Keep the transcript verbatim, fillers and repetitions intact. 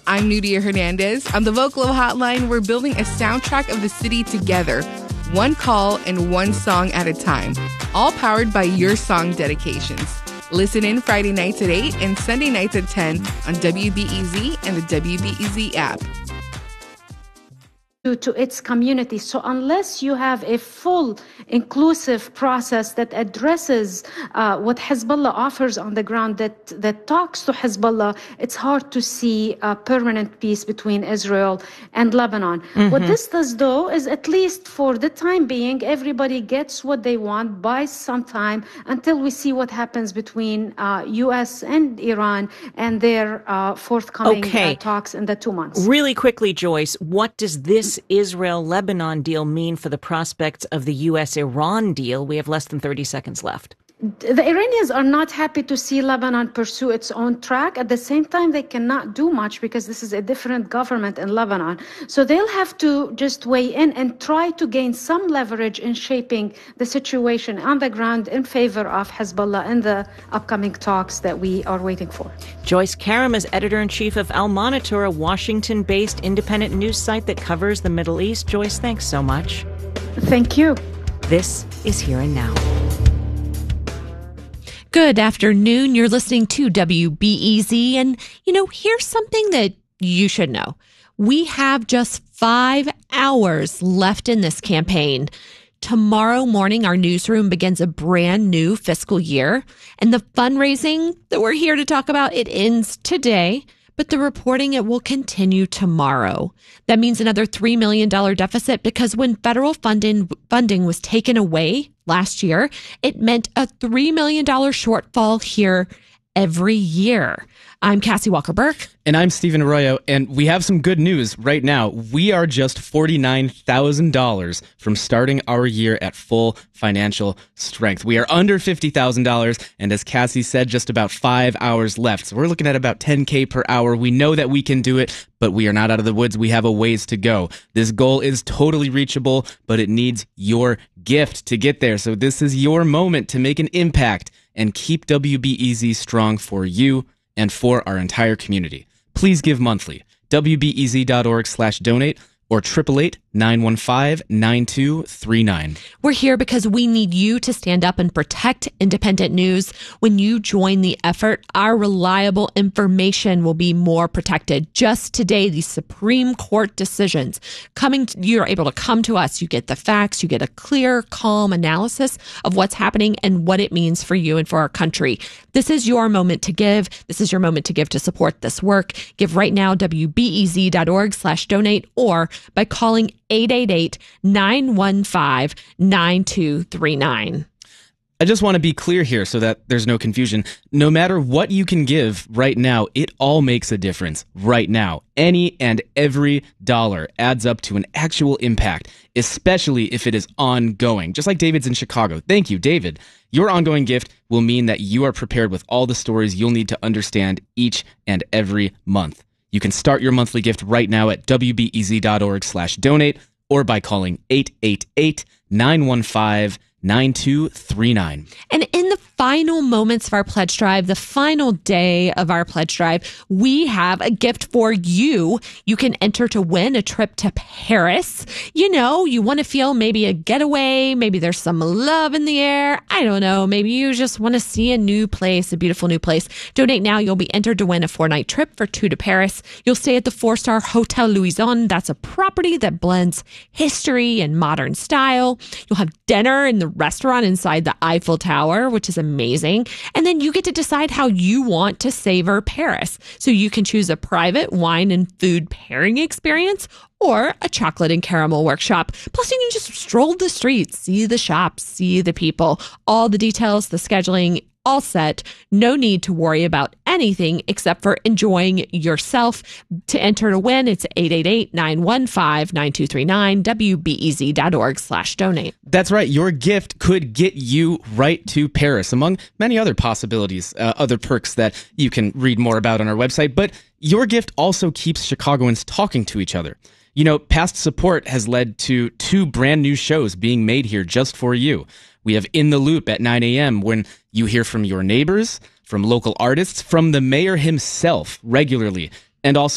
I'm Nudia Hernandez. On the Vocalo Hotline, we're building a soundtrack of the city together, one call and one song at a time, all powered by your song dedications. Listen in Friday nights at eight and Sunday nights at ten on W B E Z and the W B E Z app. To its community. So unless you have a full inclusive process that addresses uh, what Hezbollah offers on the ground, that that talks to Hezbollah, it's hard to see a permanent peace between Israel and Lebanon. Mm-hmm. What this does, though, is at least for the time being, everybody gets what they want, buys some time until we see what happens between uh, U S and Iran and their uh, forthcoming okay. uh, talks in the two months. Really quickly, Joyce, what does this Israel-Lebanon deal mean for the prospects of the U S-Iran deal? We have less than thirty seconds left. The Iranians are not happy to see Lebanon pursue its own track. At the same time, they cannot do much because this is a different government in Lebanon. So they'll have to just weigh in and try to gain some leverage in shaping the situation on the ground in favor of Hezbollah in the upcoming talks that we are waiting for. Joyce Karam is editor-in-chief of Al Monitor, a Washington-based independent news site that covers the Middle East. Joyce, thanks so much. Thank you. This is Here and Now. Good afternoon. You're listening to W B E Z. And, you know, here's something that you should know. We have just five hours left in this campaign. Tomorrow morning, our newsroom begins a brand new fiscal year. And the fundraising that we're here to talk about, it ends today. But the reporting, it will continue tomorrow. That means another three million dollars deficit because when federal funding, funding was taken away last year, it meant a three million dollars shortfall here every year. I'm Cassie Walker-Burke. And I'm Stephen Arroyo, and we have some good news right now. We are just forty-nine thousand dollars from starting our year at full financial strength. We are under fifty thousand dollars, and as Cassie said, just about five hours left. So we're looking at about ten K per hour. We know that we can do it, but we are not out of the woods. We have a ways to go. This goal is totally reachable, but it needs your gift to get there. So this is your moment to make an impact and keep W B E Z strong for you and for our entire community. Please give monthly. W B E Z dot org slash donate or eight eight eight, nine one five, nine two three nine. We're here because we need you to stand up and protect independent news. When you join the effort, our reliable information will be more protected. Just today, these Supreme Court decisions coming, to, you're able to come to us. You get the facts. You get a clear, calm analysis of what's happening and what it means for you and for our country. This is your moment to give. This is your moment to give to support this work. Give right now, W B E Z dot org slash donate or by calling eight eight eight, nine one five, nine two three nine. I just want to be clear here so that there's no confusion. No matter what you can give right now, it all makes a difference right now. Any and every dollar adds up to an actual impact, especially if it is ongoing, just like David's in Chicago. Thank you, David. Your ongoing gift will mean that you are prepared with all the stories you'll need to understand each and every month. You can start your monthly gift right now at W B E Z dot org slash donate or by calling eight eight eight, nine one five, nine two three nine. And in the final moments of our pledge drive, the final day of our pledge drive, we have a gift for you. You can enter to win a trip to Paris. You know, you want to feel maybe a getaway. Maybe there's some love in the air. I don't know. Maybe you just want to see a new place, a beautiful new place. Donate now. You'll be entered to win a four-night trip for two to Paris. You'll stay at the four-star Hotel Louison. That's a property that blends history and modern style. You'll have dinner in the restaurant inside the Eiffel Tower, which is amazing. And then you get to decide how you want to savor Paris. So you can choose a private wine and food pairing experience or a chocolate and caramel workshop. Plus, you can just stroll the streets, see the shops, see the people, all the details, the scheduling, all set. No need to worry about anything except for enjoying yourself. To enter to win, it's eight eight eight, nine one five, nine two three nine, W B E Z dot org slash donate. That's right. Your gift could get you right to Paris, among many other possibilities, uh, other perks that you can read more about on our website. But your gift also keeps Chicagoans talking to each other. You know, past support has led to two brand new shows being made here just for you. We have In the Loop at nine a.m. when you hear from your neighbors, from local artists, from the mayor himself regularly, and also